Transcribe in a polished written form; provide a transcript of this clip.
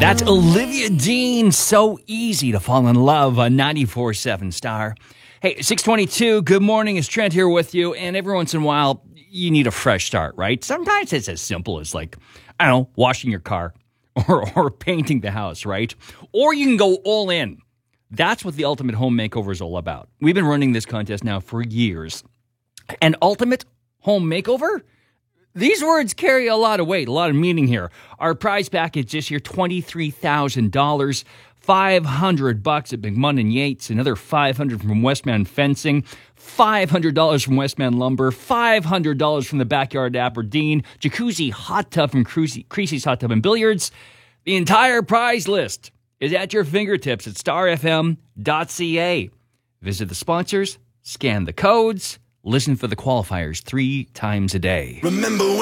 That's Olivia Dean. So easy to fall in love on 94.7 Star. Hey, 622, good morning. It's Trent here with you. And every once in a while, you need a fresh start, right? Sometimes it's as simple as washing your car or painting the house, right? Or you can go all in. That's what the Ultimate Home Makeover is all about. We've been running this contest now for years. And Ultimate Home Makeover? These words carry a lot of weight, a lot of meaning here. Our prize package this year, $23,000, $500 at McMunn and Yates, another $500 from Westman Fencing, $500 from Westman Lumber, $500 from the Backyard Aberdeen, jacuzzi hot tub from Creasy's Hot Tub and Billiards. The entire prize list is at your fingertips at starfm.ca. Visit the sponsors, scan the codes, listen for the qualifiers 3 times a day. Remember when